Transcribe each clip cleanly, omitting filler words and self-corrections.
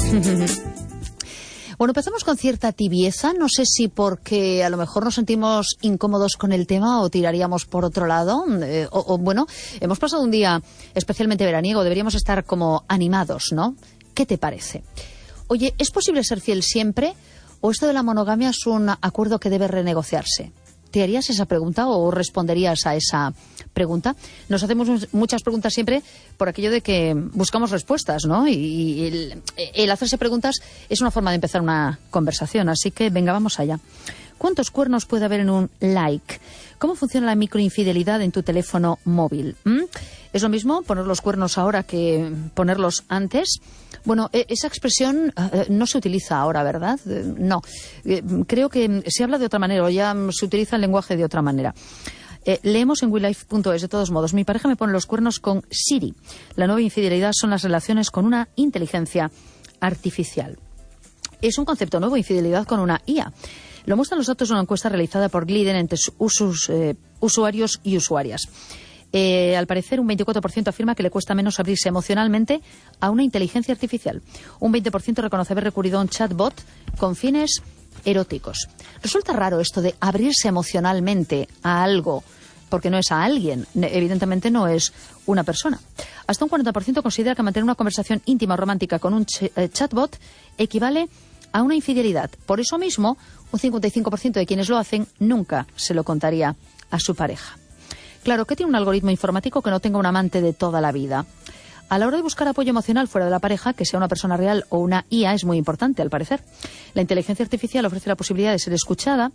Bueno, empezamos con cierta tibieza. No sé si porque a lo mejor nos sentimos incómodos con el tema o tiraríamos por otro lado. Bueno, hemos pasado un día especialmente veraniego. Deberíamos estar como animados, ¿no? ¿Qué te parece? Oye, ¿es posible ser fiel siempre o esto de la monogamia es un acuerdo que debe renegociarse? ¿Te harías esa pregunta o responderías a esa pregunta? Nos hacemos muchas preguntas siempre por aquello de que buscamos respuestas, ¿no? Y el hacerse preguntas es una forma de empezar una conversación. Así que venga, vamos allá. ¿Cuántos cuernos puede haber en un like? ¿Cómo funciona la microinfidelidad en tu teléfono móvil? ¿Es lo mismo poner los cuernos ahora que ponerlos antes? Bueno, esa expresión no se utiliza ahora, ¿verdad? No. Creo que se habla de otra manera o ya se utiliza el lenguaje de otra manera. Leemos en WeLife.es, de todos modos. Mi pareja me pone los cuernos con Siri. La nueva infidelidad son las relaciones con una inteligencia artificial. Es un concepto nuevo, infidelidad con una IA. Lo muestran los datos de una encuesta realizada por Gliden entre usuarios y usuarias. Al parecer, un 24% afirma que le cuesta menos abrirse emocionalmente a una inteligencia artificial. Un 20% reconoce haber recurrido a un chatbot con fines eróticos. Resulta raro esto de abrirse emocionalmente a algo, porque no es a alguien, evidentemente no es una persona. Hasta un 40% considera que mantener una conversación íntima o romántica con un chatbot equivale a una infidelidad. Por eso mismo, un 55% de quienes lo hacen nunca se lo contaría a su pareja. Claro, ¿qué tiene un algoritmo informático que no tenga un amante de toda la vida? A la hora de buscar apoyo emocional fuera de la pareja, que sea una persona real o una IA, es muy importante, al parecer. La inteligencia artificial ofrece la posibilidad de ser escuchada,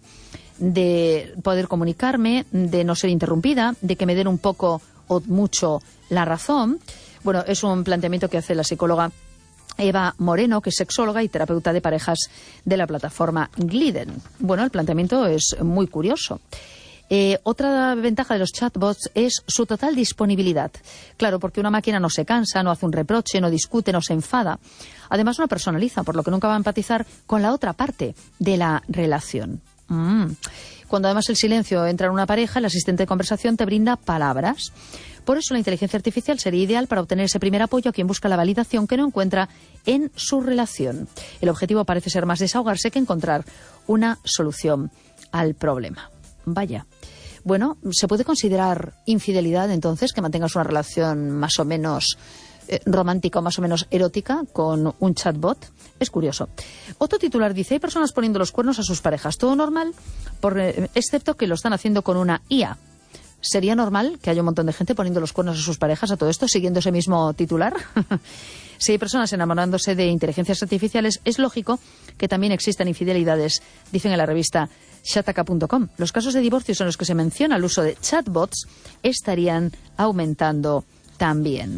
de poder comunicarme, de no ser interrumpida, de que me den un poco o mucho la razón. Bueno, es un planteamiento que hace la psicóloga Eva Moreno, que es sexóloga y terapeuta de parejas de la plataforma Gliden. Bueno, el planteamiento es muy curioso. Otra ventaja de los chatbots es su total disponibilidad. Claro, porque una máquina no se cansa, no hace un reproche, no discute, no se enfada. Además, no personaliza, por lo que nunca va a empatizar con la otra parte de la relación. Cuando además el silencio entra en una pareja, el asistente de conversación te brinda palabras. Por eso la inteligencia artificial sería ideal para obtener ese primer apoyo a quien busca la validación que no encuentra en su relación. El objetivo parece ser más desahogarse que encontrar una solución al problema. Vaya. Bueno, ¿se puede considerar infidelidad entonces que mantengas una relación más o menos romántica o más o menos erótica con un chatbot? Es curioso. Otro titular dice, hay personas poniendo los cuernos a sus parejas. Todo normal, excepto que lo están haciendo con una IA. ¿Sería normal que haya un montón de gente poniendo los cuernos a sus parejas a todo esto, siguiendo ese mismo titular? Si hay personas enamorándose de inteligencias artificiales, es lógico que también existan infidelidades, dicen en la revista Shataka.com. Los casos de divorcios en los que se menciona el uso de chatbots estarían aumentando también.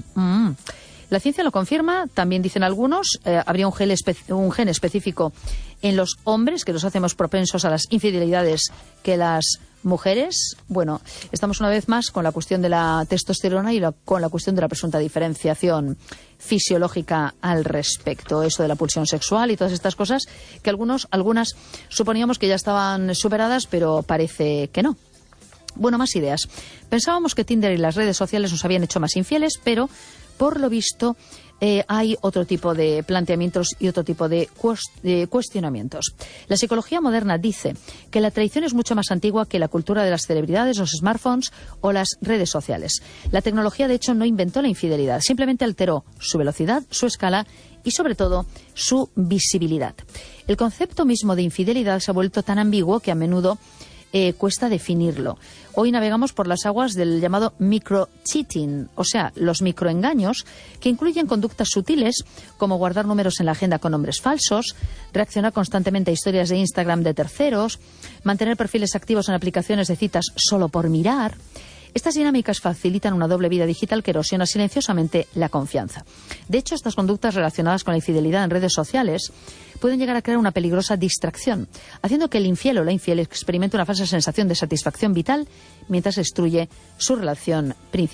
La ciencia lo confirma, también dicen algunos. Habría un gen específico en los hombres que los hace más propensos a las infidelidades que las mujeres. Bueno, estamos una vez más con la cuestión de la testosterona y con la cuestión de la presunta diferenciación fisiológica al respecto. Eso de la pulsión sexual y todas estas cosas que algunas suponíamos que ya estaban superadas, pero parece que no. Bueno, más ideas. Pensábamos que Tinder y las redes sociales nos habían hecho más infieles, pero por lo visto hay otro tipo de planteamientos y otro tipo de cuestionamientos. La psicología moderna dice que la traición es mucho más antigua que la cultura de las celebridades, los smartphones o las redes sociales. La tecnología, de hecho, no inventó la infidelidad, simplemente alteró su velocidad, su escala y, sobre todo, su visibilidad. El concepto mismo de infidelidad se ha vuelto tan ambiguo que a menudo cuesta definirlo. Hoy navegamos por las aguas del llamado micro-cheating, o sea, los microengaños, que incluyen conductas sutiles como guardar números en la agenda con nombres falsos, reaccionar constantemente a historias de Instagram de terceros, mantener perfiles activos en aplicaciones de citas solo por mirar. Estas dinámicas facilitan una doble vida digital que erosiona silenciosamente la confianza. De hecho, estas conductas relacionadas con la infidelidad en redes sociales pueden llegar a crear una peligrosa distracción, haciendo que el infiel o la infiel experimente una falsa sensación de satisfacción vital mientras destruye su relación principal.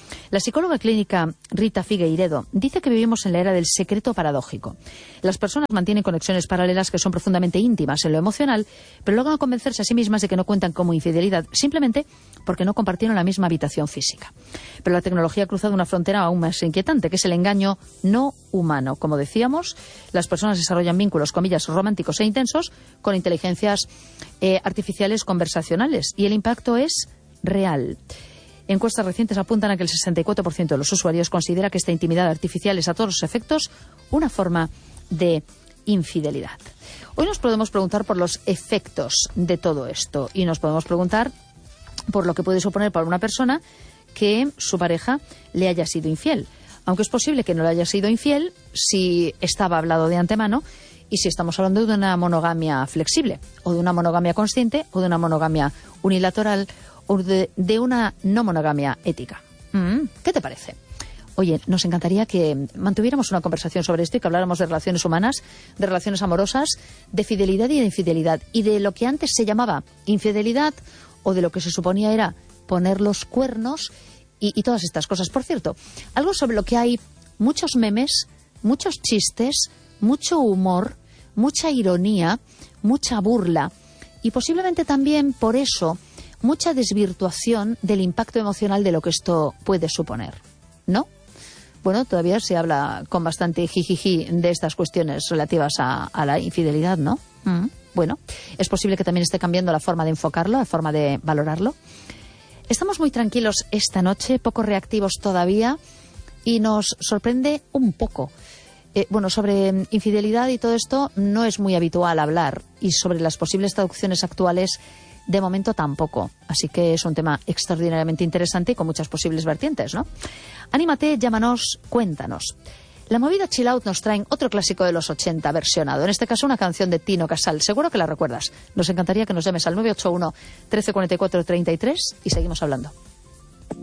La psicóloga clínica Rita Figueiredo dice que vivimos en la era del secreto paradójico. Las personas mantienen conexiones paralelas que son profundamente íntimas en lo emocional, pero logran convencerse a sí mismas de que no cuentan como infidelidad, simplemente porque no compartieron la misma habitación física. Pero la tecnología ha cruzado una frontera aún más inquietante, que es el engaño no humano. Como decíamos, las personas desarrollan vínculos, comillas, románticos e intensos con inteligencias artificiales conversacionales, y el impacto es real. Encuestas recientes apuntan a que el 64% de los usuarios considera que esta intimidad artificial es a todos los efectos una forma de infidelidad. Hoy nos podemos preguntar por los efectos de todo esto y nos podemos preguntar por lo que puede suponer para una persona que su pareja le haya sido infiel. Aunque es posible que no le haya sido infiel si estaba hablado de antemano y si estamos hablando de una monogamia flexible, o de una monogamia consciente, o de una monogamia unilateral, o de una no monogamia ética. ¿Qué te parece? Oye, nos encantaría que mantuviéramos una conversación sobre esto y que habláramos de relaciones humanas, de relaciones amorosas, de fidelidad y de infidelidad, y de lo que antes se llamaba infidelidad o de lo que se suponía era poner los cuernos y todas estas cosas. Por cierto, algo sobre lo que hay muchos memes, muchos chistes, mucho humor, mucha ironía, mucha burla y posiblemente también por eso mucha desvirtuación del impacto emocional de lo que esto puede suponer, ¿no? Bueno, todavía se habla con bastante jijiji de estas cuestiones relativas a la infidelidad, ¿no? Bueno, es posible que también esté cambiando la forma de enfocarlo, la forma de valorarlo. Estamos muy tranquilos esta noche, poco reactivos todavía, y nos sorprende un poco. Sobre infidelidad y todo esto no es muy habitual hablar, y sobre las posibles traducciones actuales de momento tampoco. Así que es un tema extraordinariamente interesante y con muchas posibles vertientes, ¿no? Anímate, llámanos, cuéntanos. La movida Chill Out nos traen otro clásico de los 80 versionado, en este caso una canción de Tino Casal. Seguro que la recuerdas. Nos encantaría que nos llames al 981 1344 33 y seguimos hablando.